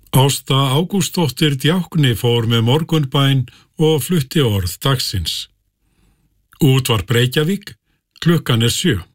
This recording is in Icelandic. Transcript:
Ásta Ágústsdóttir djákni fór með morgunbæn og flutti orð dagsins. Útvarp Reykjavík, klukkan er 7.